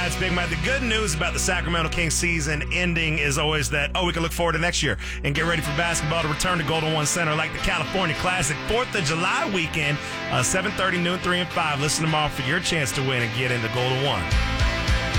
it's Big Mike. The good news about the Sacramento Kings season ending is always that, we can look forward to next year and get ready for basketball to return to Golden One Center like the California Classic. 4th of July weekend, 7:30, noon, 3 and 5. Listen tomorrow for your chance to win and get into Golden One.